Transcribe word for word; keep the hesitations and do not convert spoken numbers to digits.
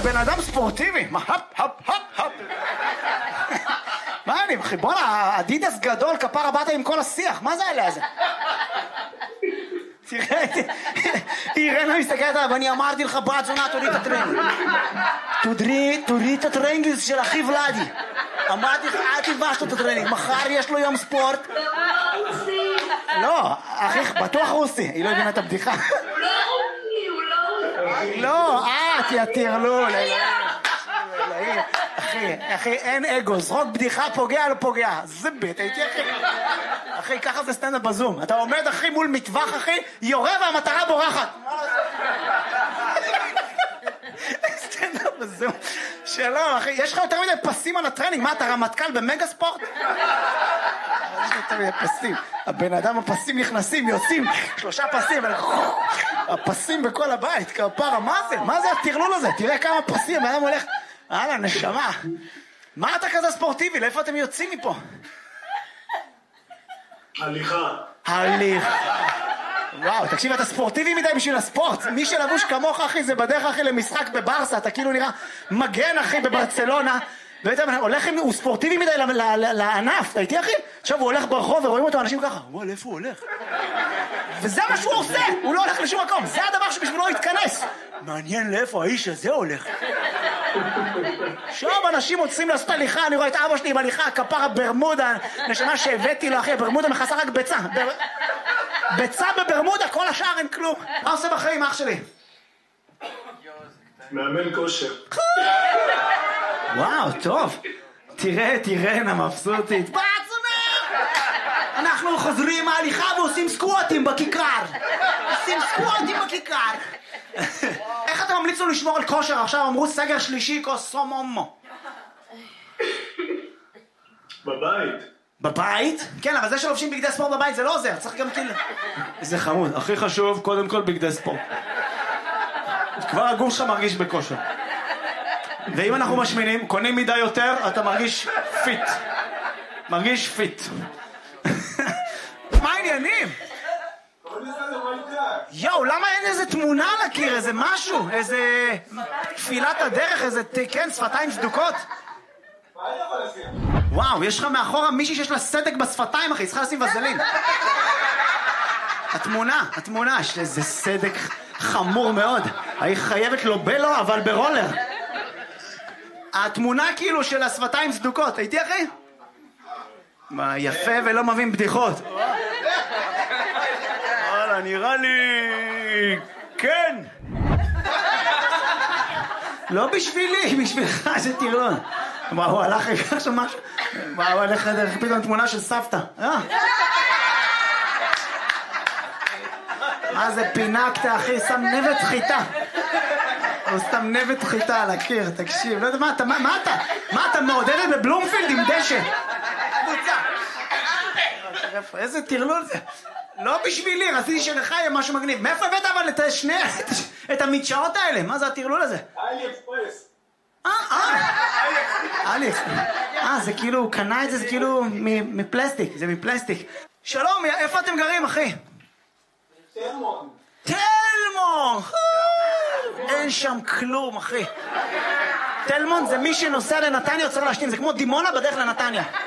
בן אדם ספורטיבי. מה, הפ, הפ, הפ, הפ. מה אני, אחי, בוא'נה, אדידס גדול, כפרה באת עם כל השיח, מה זה עליה זה? תראה, אירנה מסתכלת עליו, ואני אמרתי לך, בת זונה, תוריד את הטרנינג. תוריד את הטרנינג של אחי ולדי. אמרתי לך, אל תלבש לו את הטרנינג, מחר יש לו יום ספורט. לא, אחי, בטוח רוסי, היא לא הבינה את הבדיחה. הוא לא רוסי, הוא לא רוסי. לא, אה, תהיה טרלול. אחי, אחי, אין אגו, זרוק בדיחה, פוגע לא פוגע. זה בית, הייתי אחי. אחי, ככה זה סטנדאפ בזום. אתה עומד אחי מול מטווח אחי, יורה והמטרה בורחת. סטנדאפ בזום. שלום אחי, יש לך יותר מדי פסים על הטרנינג, מה אתה רמטכ"ל במגה ספורט? יש לך יותר מדי פסים. הבן אדם הפסים נכנסים, יוצאים, שלושה פסים, הפסים בכל הבית, כפרה, מה זה? מה זה הטרלול הזה? תראה כמה פסים, הבן אדם הולך... הלאה, נשמה. מה אתה כזה ספורטיבי? לאיפה אתם יוצאים מפה? הליכה. הליכה. וואו, תקשיב, אתה ספורטיבי מדי בשביל הספורט. מי שלבוש כמוך, אחי, זה בדרך, אחי, למשחק בברסה. אתה כאילו נראה מגן, אחי, בברצלונה. ואתה הולך, הוא ספורטיבי מדי לענף. אתה איתי, אחי? עכשיו הוא הולך ברחוב ורואים אותו אנשים ככה. וואו, לאיפה הוא הולך? וזה מה שהוא עושה. הוא לא הולך לשום מקום. זה הדבר שבשבילו הוא יתכנס. מעניין לאיפה האיש הזה הולך. שוב אנשים מוצאים לעשות הליכה, אני רואה את אבא שלי בהליכה, כפרה ברמודה, נשמה שהבאתי לו אחי, ברמודה מכסה רק ביצה. ביצה בברמודה, כל השאר אין כלום. מה עושה בחיים אח שלי? מאמן כושר. וואו, טוב. תראה, תראה, מבסוטית. בעצונה! אנחנו חוזרים מההליכה ועושים סקווטים בכיכר. עושים סקווטים בכיכר. איך אתה ממליץ לו לשמור על כושר? עכשיו אמרו סגר שלישי קוסומומו. בבית. בבית? כן, אבל זה שלובשים בגדי ספורט בבית זה לא עוזר, צריך גם כאילו... איזה חמוד, הכי חשוב קודם כל בגדי ספורט. כבר הגוף שלך מרגיש בכושר. ואם אנחנו משמינים, קונים מידה יותר, אתה מרגיש פיט. מרגיש פיט. מה העניינים? יואו, למה אין איזה תמונה על הקיר, איזה משהו, איזה תפילת הדרך, איזה, כן, שפתיים סדוקות? וואו, יש לך מאחורה מישהי שיש לה סדק בשפתיים, אחי, צריכה לשים וזלין. התמונה, התמונה, יש איזה סדק חמור מאוד. היא חייבת לו בלו, אבל ברולר. התמונה כאילו של השפתיים סדוקות, הייתי אחי? מה, יפה ולא מבין בדיחות. וואלה, נראה לי... כן. לא בשבילי, בשבילך, זה טירון. מה, הוא הלך לקח שם משהו? מה, הוא הלך לדרך פתאום תמונה של סבתא. אה? מה זה פינקת, אחי? שם נבט חיטה. הוא סתם נבט חיטה על הקיר, תקשיב. לא יודע, מה אתה, מה אתה? מה אתה מעודדת בבלומפילד עם דשא? קבוצה. איזה טרלול זה. לא בשבילי, רציתי שלך יהיה משהו מגניב. מאיפה הבאת אבל את השני, את המדשאות האלה? מה זה הטרלול הזה? אלי אקספרס. אה, אה. אלי אקספרס. אה, זה כאילו, הוא קנה את זה, זה כאילו מפלסטיק. זה מפלסטיק. שלום, איפה אתם גרים, אחי? תלמון. תלמון! אין שם כלום, אחי. תלמון זה מי שנוסע לנתניה, צריך להשתין. זה כמו דימונה בדרך לנתניה.